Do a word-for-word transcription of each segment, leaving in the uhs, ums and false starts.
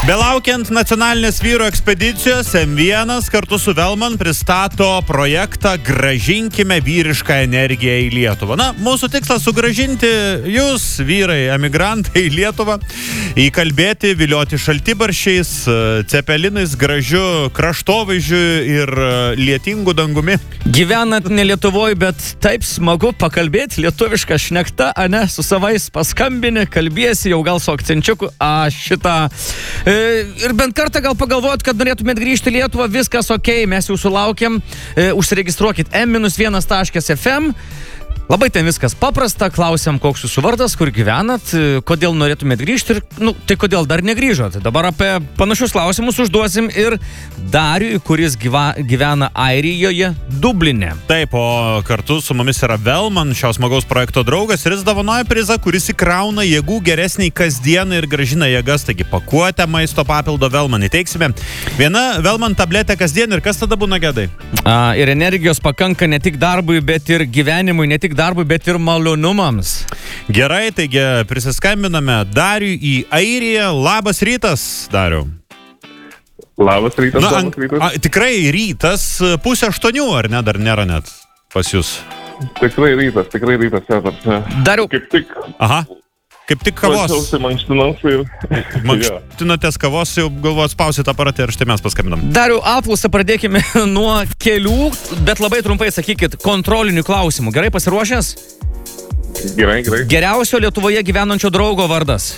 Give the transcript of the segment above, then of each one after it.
Belaukiant nacionalinės vyrų ekspedicijos, M vienas kartu su Velman pristato projektą Gražinkime vyrišką energiją į Lietuvą. Na, mūsų tikslas sugražinti jūs, vyrai, emigrantai, į Lietuvą, įkalbėti, vilioti šaltibaršiais, cepelinais, gražiu kraštovaizdžiu ir lietingu dangumi. Gyvenant ne Lietuvoje, bet taip smagu pakalbėti lietuvišką šnekta, ane, su savais paskambini, kalbėsi, jau gal su akcenčiuku, a šitą... Ir bent kartą gal pagalvojot, kad norėtumėt grįžti į Lietuvą, viskas okei, mes jūsų laukiam, e, užsiregistruokit em vienas taškas ef em. Labai ten viskas paprasta, klausiam, koks jūsų vardas, kur gyvenat, kodėl norėtumėt grįžti ir, nu, tai kodėl dar negrįžot. Dabar apie panašius klausimus užduosim ir Dariui, kuris gyva, gyvena Airijoje, Dubline. Taip, o kartu su mumis yra Velman, šios smagaus projekto draugas, ir jis dovanoja prizą, kuris įkrauna jėgų geresniai kasdieną ir gražina jėgas, taigi pakuotę maisto papildo Velman įteiksime. Viena Velman tabletė kasdien ir kas tada būna gedai? A, ir energijos pakanka ne tik darbui, bet ir gyvenimui, ne tik darbui, bet ir malonumams. Gerai, taigi prisiskambiname Dariui į Airiją. Labas rytas, Dariau. Labas rytas, Na, labas rytas. A, tikrai rytas, pusė aštuonių, ar ne, dar nėra net pas jūs? Tikrai rytas, tikrai rytas, Cezar. Dariau. Kaip tik... Aha. Kaip tik kavos. Mačiausi mankštinausi ir... Mankštinatės kavos, jau galvojat spausit aparatą ir štai mes paskambinam. Dariau, apklausą pradėkime nuo kelių, bet labai trumpai sakykit kontrolinių klausimų. Gerai pasiruošęs? Gerai, gerai. Geriausio Lietuvoje gyvenančio draugo vardas?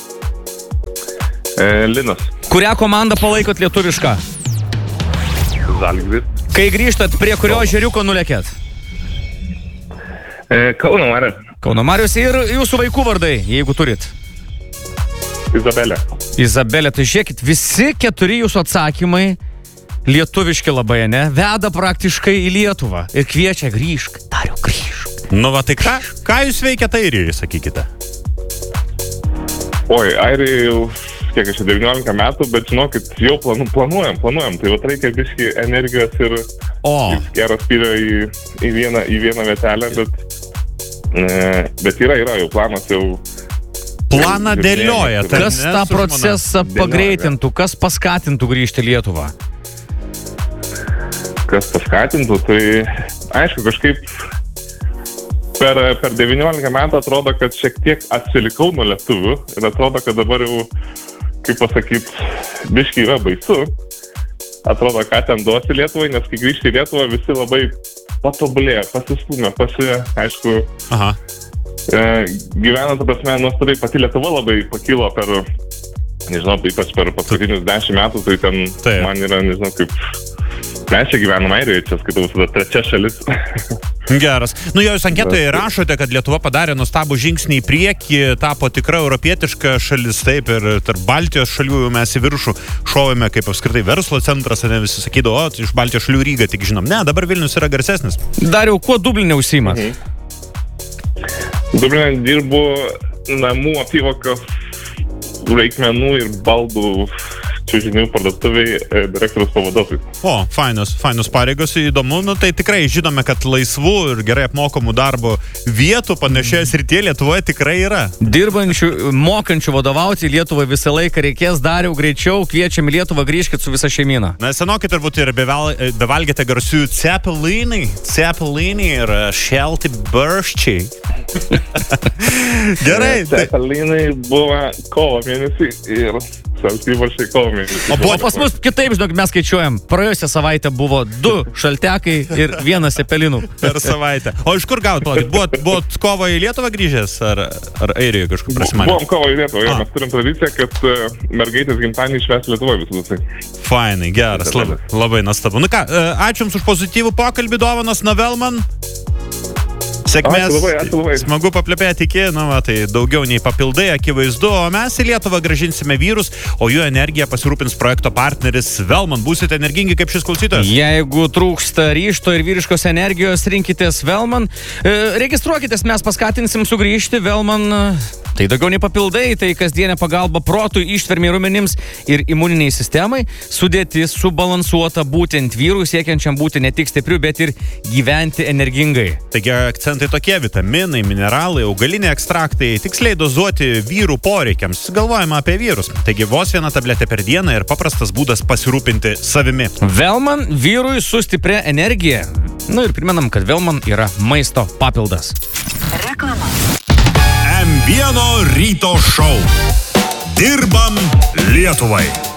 E, Linas. Kurią komandą palaikot lietuvišką? Žalgiris. Kai grįžtat, prie kurio ežeriuko nulėkėt? E, Kauno Marius. Kauno Marius ir jūsų vaikų vardai, jeigu turit. Izabelė. Izabelė, tai žiūrėkit, visi keturi jūsų atsakymai lietuviški labai, ne? Veda praktiškai į Lietuvą ir kviečia grįžk. Dariau, grįžk. Nu va, tai ką, ką jūs veikiate Airijoje, sakykite? Oi, Airijoje jau, kiek aš devyniolika metų, bet žinokit, jau planu, planuojam, planuojam. Tai vat reikia biškį energijos ir O. geras spyrio į, į, vieną, į vieną vietelę, bet, e, bet yra, yra jau planas jau... Planą dėlioja. Kas tą procesą pagreitintų, kas paskatintų grįžti į Lietuvą? Kas paskatintų, tai aišku, kažkaip per, per devyniolika metų atrodo, kad šiek tiek atsilikau nuo lietuvių ir atrodo, kad dabar jau, kaip pasakyt, biškai yra baisu. Atrodo, ką ten duosi Lietuvai, nes kai grįžti į Lietuvą visi labai patobulėjo, pasistūmė, pasi, aišku, Aha. e, gyvena, ta prasme, nuostabiai pati Lietuva labai pakilo per, nežinau, ypač per paskutinius dešimt metų, tai ten Taip. man yra, nežinau, kaip... Mes čia gyvenam Airijoje, čia skaitau visada trečia šalis. Geras. Nu, jau jūs anketoje rašote, kad Lietuva padarė nuostabų žingsnį į priekį, tapo tikra europietiška šalis, taip, ir tarp Baltijos šalių mes į viršų šovėme kaip apskritai verslo centras, ne visi sakydavo, o, iš Baltijos šalių Ryga tik žinom. Ne, dabar Vilnius yra garsesnis. Dariau, kuo Dubline užsiimat? Mhm. Dubline dirbu namų apyvokos reikmenų ir baldų čiužinių parduotuviai direktoriaus pavaduotojas. O, fainos, fainos pareigos, įdomu. Nu, tai tikrai žinome, kad laisvų ir gerai apmokamų darbo vietų panašioje srityje Lietuvoje tikrai yra. Dirbančių, mokančių vadovauti Lietuvai visą laiką reikės. Dariau, greičiau, kviečiam į Lietuvą, grįžkit su visa šeimyna. Na, senokai turbūt ir beval, bevalgėte garsių cepelinai, cepelinai ir šelti barščiai. Gerai. Cepelinai buvo kovo mėnesį ir šaltibarščiai kovo mėnesį. O, o pas mus kitaip, žinok, mes skaičiuojam. Praėjusią savaitę buvo du šaltekai ir vienas cepelinų. Per savaitę. O iš kur gavot palakit? Buvot, buvot kovo į Lietuvą grįžęs ar, ar Airijoje kažkur prasimanė? Buvom kovo į Lietuvą, jau, mes turim tradiciją, kad uh, mergaitės gimtadienį švęs Lietuvoje visų. Fainai, geras, labai, labai nuostabu. Nu ką, ačiū Jums už pozityvų pokalbį, dovanas nuo Velman. Sėkmės, ačiū labai, ačiū labai. Smagu paplepėti iki, nu, va, tai daugiau nei papildai, akivaizdu, o mes į Lietuvą gražinsime vyrus, o jų energiją pasirūpins projekto partneris Velman. Būsite energingi kaip šis klausytojas? Jeigu trūksta ryžto ir vyriškos energijos, rinkitės Velman. E, registruokitės, mes paskatinsim sugrįžti. Velman Tai daugiau nei papildai, tai kasdienė pagalba protui, ištvermei, rumenims ir imuniniai sistemai, sudėti subalansuota būtent vyrų siekiančiam būti ne tik stipriu, bet ir gyventi energingai. Taigi akcentai tokie: vitaminai, mineralai, augaliniai ekstraktai, tiksliai dozuoti vyrų poreikiams. Galvojama apie vyrus. Taigi vos viena tabletė per dieną ir paprastas būdas pasirūpinti savimi. Velman vyrui su stipria energija. Nu ir primenam, kad Velman yra maisto papildas. Reklama. M vieno ryto šou. Dirbam Lietuvai.